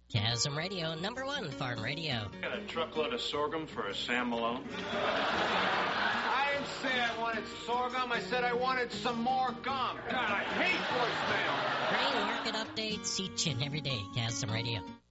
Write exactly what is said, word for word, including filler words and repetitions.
Chasm Radio, number one farm radio. Got a truckload of sorghum for a Sam Malone? I didn't say I wanted sorghum. I said I wanted some more gum. God, I hate voicemail. Grain market updates each and every day. Chasm Radio.